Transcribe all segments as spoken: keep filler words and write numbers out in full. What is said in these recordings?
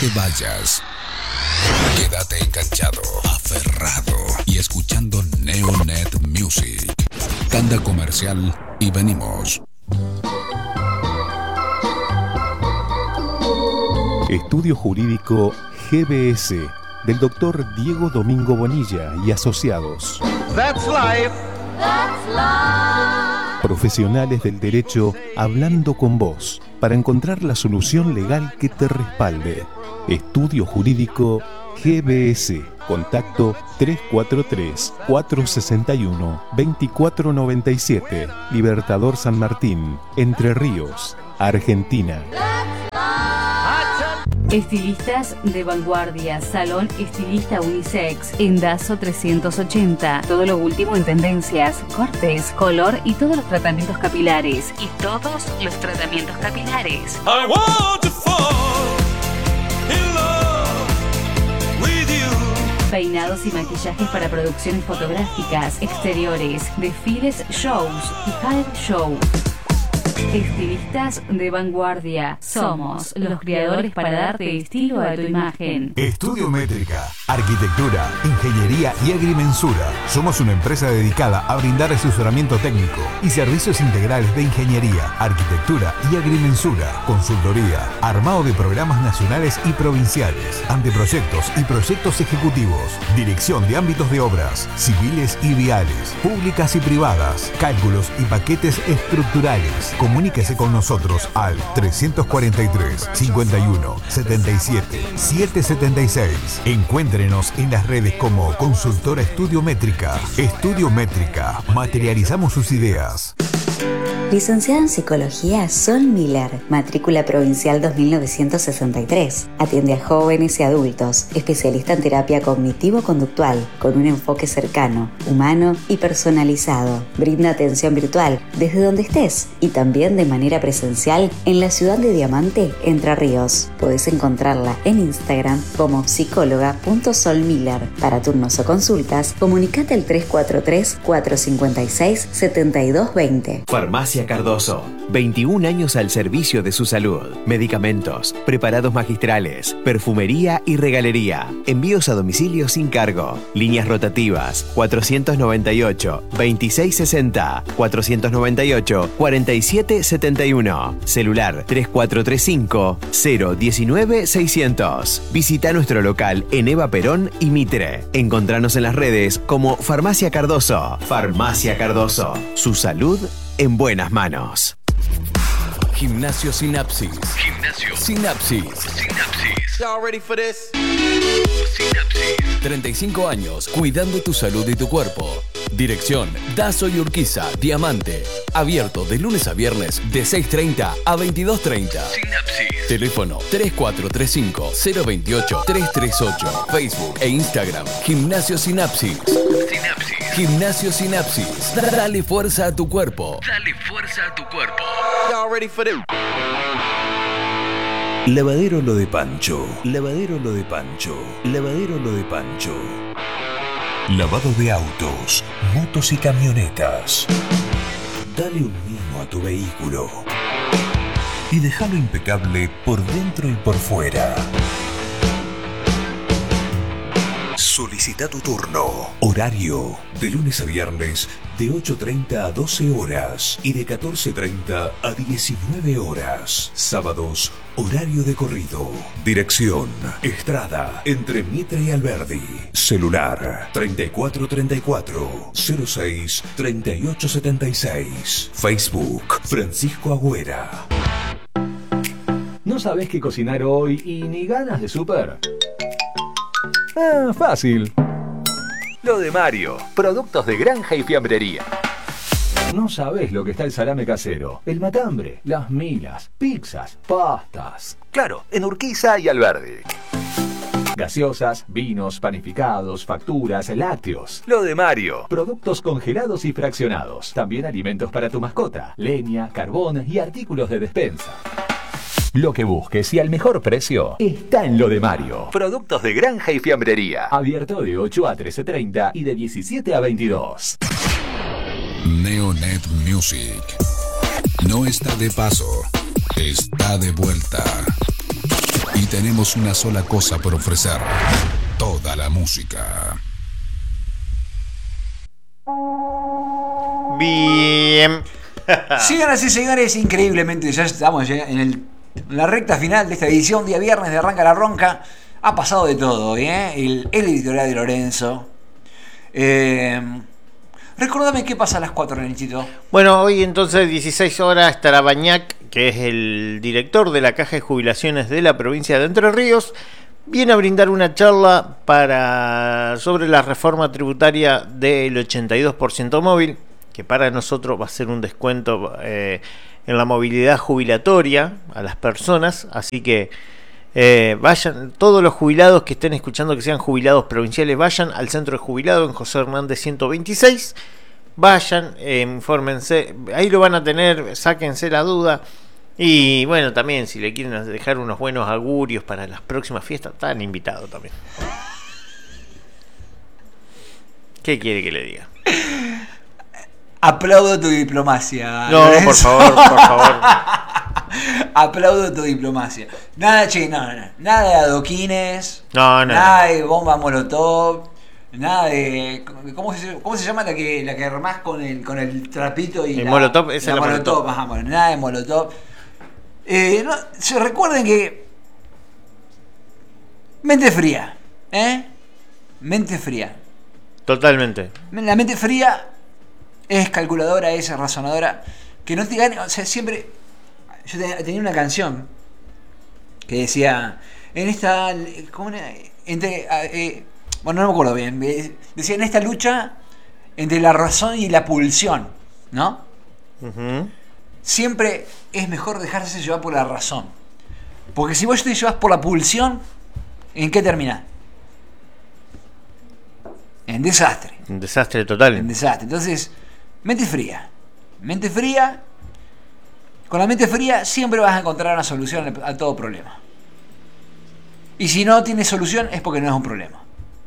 te vayas. Quédate enganchado, aferrado y escuchando Neonet Music. Tanda comercial y venimos. Estudio Jurídico G B S del doctor Diego Domingo Bonilla y asociados. That's life. That's life. Profesionales del derecho hablando con vos para encontrar la solución legal que te respalde. Estudio Jurídico G B S. Contacto tres cuatro tres, cuatro seis uno, dos cuatro nueve siete. Libertador San Martín, Entre Ríos, Argentina. Estilistas de vanguardia, Salón Estilista Unisex, en Dazo trescientos ochenta. Todo lo último en tendencias, cortes, color y todos los tratamientos capilares. Y todos los tratamientos capilares. I want to fall in love with you. Peinados y maquillajes para producciones fotográficas, exteriores, desfiles, shows y hair show. Estilistas de vanguardia. Somos los creadores para darte estilo a tu imagen. Estudio Métrica, arquitectura, ingeniería y agrimensura. Somos una empresa dedicada a brindar asesoramiento técnico y servicios integrales de ingeniería, arquitectura y agrimensura, consultoría, armado de programas nacionales y provinciales, anteproyectos y proyectos ejecutivos, dirección de ámbitos de obras, civiles y viales, públicas y privadas, cálculos y paquetes estructurales. Comuníquese con nosotros al trescientos cuarenta y tres, cincuenta y uno, setenta y siete, setecientos setenta y seis. Encuéntrenos en las redes como Consultora Estudio Métrica. Estudio Métrica. Materializamos sus ideas. Licenciada en Psicología Sol Miller, matrícula provincial dos mil novecientos sesenta y tres. Atiende a jóvenes y adultos, especialista en terapia cognitivo-conductual, con un enfoque cercano, humano y personalizado. Brinda atención virtual desde donde estés y también de manera presencial en la ciudad de Diamante, Entre Ríos. Podés encontrarla en Instagram como psicóloga punto sol miller. Para turnos o consultas, comunicate al tres cuatro tres, cuatro cinco seis, siete dos dos cero. Farmacia Cardoso, veintiún años al servicio de su salud. Medicamentos, preparados magistrales, perfumería y regalería. Envíos a domicilio sin cargo. Líneas rotativas cuatrocientos noventa y ocho, veintiséis sesenta, cuatrocientos noventa y ocho, cuarenta y siete setenta y uno. Celular tres cuatro tres cinco, cero diecinueve seiscientos. Visita nuestro local en Eva Perón y Mitre. Encontranos en las redes como Farmacia Cardoso. Farmacia Cardoso. Su salud en buenas manos. Gimnasio Sinapsis. Gimnasio Sinapsis. Sinapsis. Y'all ready for this? Sinapsis. treinta y cinco años cuidando tu salud y tu cuerpo. Dirección Dazo y Urquiza, Diamante. Abierto de lunes a viernes de seis treinta a veintidós treinta. Sinapsis. Teléfono tres cuatro tres cinco, cero dos ocho, tres tres ocho. Facebook e Instagram Gimnasio Sinapsis. Sinapsis. Gimnasio Sinapsis. Dale fuerza a tu cuerpo. Dale fuerza a tu cuerpo. Y'all ready for this? Lavadero Lo de Pancho. Lavadero Lo de Pancho. Lavadero Lo de Pancho. Lavado de autos, motos y camionetas. Dale un mimo a tu vehículo y déjalo impecable por dentro y por fuera. Solicita tu turno. Horario de lunes a viernes de ocho treinta a doce horas y de catorce treinta a diecinueve horas. Sábados, horario de corrido. Dirección Estrada, entre Mitre y Alberdi. Celular treinta y cuatro treinta y cuatro, cero seis, treinta y ocho setenta y seis. Facebook Francisco Agüera. ¿No sabés qué cocinar hoy y ni ganas de súper? Ah, fácil. Lo de Mario, productos de granja y fiambrería. No sabés lo que está el salame casero, el matambre, las milas, pizzas, pastas. Claro, en Urquiza y Alberdi. Gaseosas, vinos, panificados, facturas, lácteos. Lo de Mario. Productos congelados y fraccionados. También alimentos para tu mascota, leña, carbón y artículos de despensa. Lo que busques y al mejor precio está en Lo de Mario. Productos de granja y fiambrería. Abierto de ocho a trece treinta y de diecisiete a veintidós. Neonet Music. No está de paso, está de vuelta. Y tenemos una sola cosa por ofrecer. Toda la música. Bien. Señoras y señores, increíblemente ya estamos en, el, en la recta final de esta edición, día viernes de Arranca la Ronca. Ha pasado de todo, ¿eh? El, el editorial de Lorenzo. Eh, recordame qué pasa a las cuatro, Renchito. Bueno, hoy entonces dieciséis horas estará Bañac, que es el director de la Caja de Jubilaciones de la provincia de Entre Ríos. Viene a brindar una charla para sobre la reforma tributaria del ochenta y dos por ciento móvil, que para nosotros va a ser un descuento eh, en la movilidad jubilatoria a las personas, así que eh, vayan, todos los jubilados que estén escuchando que sean jubilados provinciales, vayan al centro de jubilados en José Hernández ciento veintiséis, vayan, eh, infórmense, ahí lo van a tener, sáquense la duda. Y bueno, también si le quieren dejar unos buenos augurios para las próximas fiestas, están invitados también. ¿Qué quiere que le diga? Aplaudo tu diplomacia. No, Lorenzo. por favor, por favor. Aplaudo tu diplomacia. Nada, che, no, no, nada de adoquines. No, no. Nada de bomba molotov. Nada de. ¿Cómo se, cómo se llama la que la que armás con el, con el trapito y el la, molotov? Esa la es la molotov. molotov. Ajá, bueno, nada de molotov. Eh, no, se recuerden que. Mente fría. ¿Eh? Mente fría. Totalmente. La mente fría es calculadora, es razonadora. Que no te gane. O sea, siempre. Yo tenía una canción que decía. En esta. ¿Cómo era? Entre. Eh, bueno, no me acuerdo bien. Decía en esta lucha entre la razón y la pulsión. ¿No? Uh-huh. Siempre es mejor dejarse llevar por la razón. Porque si vos te llevas por la pulsión, ¿en qué terminás? En desastre. Un desastre total. En desastre. Entonces, mente fría. Mente fría. Con la mente fría siempre vas a encontrar una solución a todo problema. Y si no tiene solución es porque no es un problema.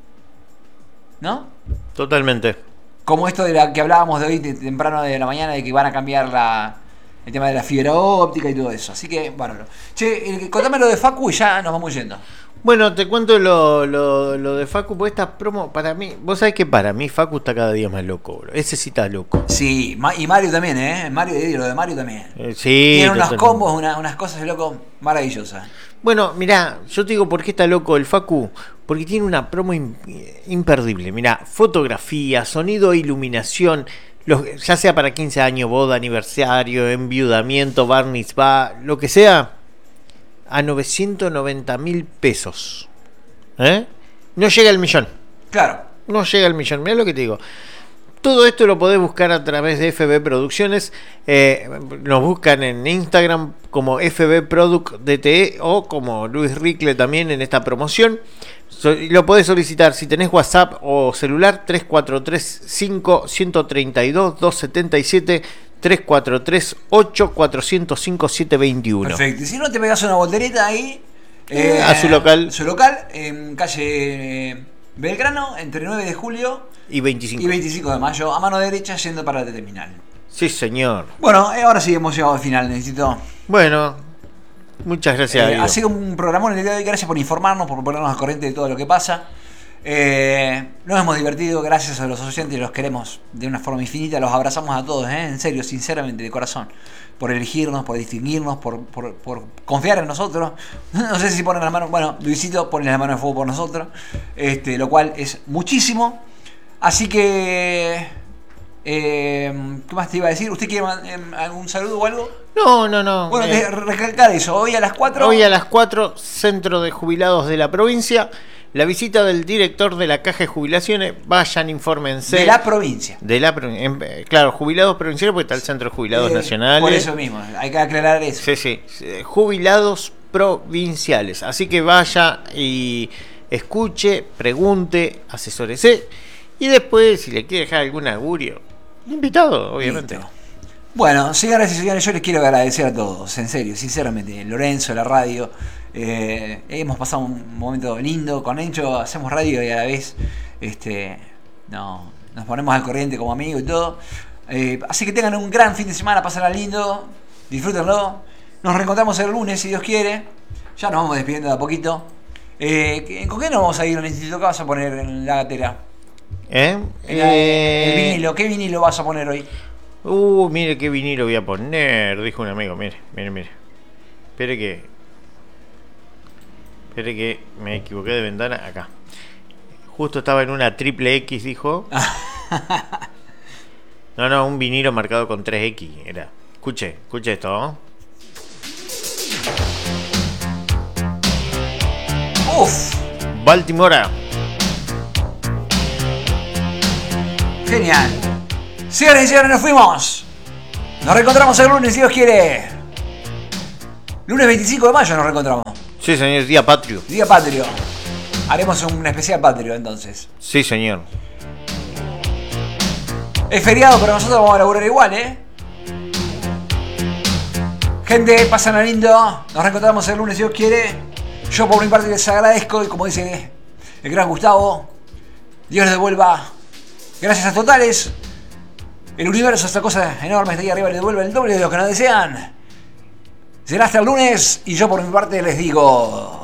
¿No? Totalmente. Como esto de la que hablábamos de hoy de temprano de la mañana, de que van a cambiar la, el tema de la fibra óptica y todo eso. Así que, bueno. Che, contame lo de Facu y ya nos vamos yendo. Bueno, te cuento lo, lo, lo de Facu, porque esta promo, para mí, vos sabés que para mí Facu está cada día más loco, bro. Ese sí está loco. Sí, y Mario también, ¿eh? Mario, lo de Mario también. Eh, sí. Tiene unos combos, una, unas cosas de loco maravillosas. Bueno, mirá, yo te digo por qué está loco el Facu, porque tiene una promo in, imperdible. Mirá, fotografía, sonido e iluminación, los, ya sea para quince años, boda, aniversario, enviudamiento, bar mitzvah, lo que sea, a novecientos noventa mil pesos. ¿Eh? No llega al millón. Claro. No llega al millón, mirá lo que te digo. Todo esto lo podés buscar a través de F B Producciones. Eh, nos buscan en Instagram como F B Product D T E o como Luis Ricle también en esta promoción. So, lo podés solicitar si tenés WhatsApp o celular tres cuatro tres cinco uno tres dos dos siete siete tres cuatro tres ocho cuatro cero cinco siete dos uno. Perfecto. Y si no te pegas una voltereta ahí eh, a su local. Su local en calle eh, Belgrano, entre nueve de julio y veinticinco. Y veinticinco de mayo, a mano derecha yendo para la terminal. Sí, señor. Bueno, eh, ahora sí hemos llegado al final, necesito. Bueno, muchas gracias. Eh, ha sido un programón el día de hoy. Gracias por informarnos, por ponernos al corriente de todo lo que pasa. Eh, nos hemos divertido, gracias a los oyentes, los queremos de una forma infinita, los abrazamos a todos, ¿eh? En serio, sinceramente, de corazón, por elegirnos, por distinguirnos, por, por, por confiar en nosotros. No sé si ponen las manos, bueno, Luisito pone las manos de fuego por nosotros, este, lo cual es muchísimo. Así que, eh, ¿qué más te iba a decir? ¿Usted quiere algún saludo o algo? No, no, no. Bueno, eh, recalcar eso, hoy a las cuatro. Hoy a las cuatro, Centro de Jubilados de la Provincia. La visita del director de la Caja de Jubilaciones, vayan, infórmense. De la provincia. De la provincia. Claro, jubilados provinciales, porque está el Centro de Jubilados eh, Nacionales. Por eso mismo, hay que aclarar eso. Sí, sí. Jubilados provinciales. Así que vaya y escuche, pregunte, asesórese. Y después, si le quiere dejar algún augurio, invitado, obviamente. Listo. Bueno, señoras y señores, yo les quiero agradecer a todos, en serio, sinceramente. Lorenzo, la radio. Eh, hemos pasado un momento lindo con Encho, hacemos radio y a la vez este, no, nos ponemos al corriente como amigos y todo. Eh, así que tengan un gran fin de semana, pásenla lindo, disfrútenlo. Nos reencontramos el lunes si Dios quiere Ya nos vamos despidiendo de a poquito. Eh, ¿Con qué nos vamos a ir al instituto? ¿Qué vas a poner en la gatera? ¿Eh? En la- eh... El vinilo. ¿Qué vinilo vas a poner hoy? Uh, mire qué vinilo voy a poner, dijo un amigo. Mire, mire, mire. Espere que... Espere que me equivoqué de ventana. Acá. Justo estaba en una triple X, dijo. No, no, un vinilo marcado con tres X era. Escuche, escuche esto, ¿no? Uf. Baltimore. Genial. Señores y señores, nos fuimos. Nos reencontramos el lunes, si Dios quiere. Lunes veinticinco de mayo nos reencontramos. Sí, señor, día patrio. Día patrio. Haremos un especial patrio entonces. Sí, señor. Es feriado, pero nosotros vamos a laburar igual, ¿eh? Gente, pasan a lindo. Nos reencontramos el lunes, si Dios quiere. Yo por mi parte les agradezco y como dice el gran Gustavo, Dios les devuelva gracias a totales. El universo, esta cosa enorme está ahí arriba, les devuelve el doble de lo que nos desean. Será hasta el lunes y yo por mi parte les digo...